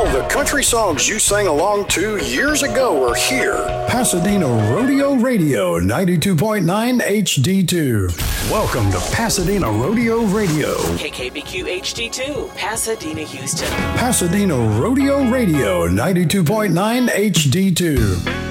the country songs you sang along to years ago are here. Pasadena Rodeo Radio 92.9 HD2. Welcome to Pasadena Rodeo Radio. KKBQ HD2, Pasadena, Houston. Pasadena Rodeo Radio 92.9 HD2.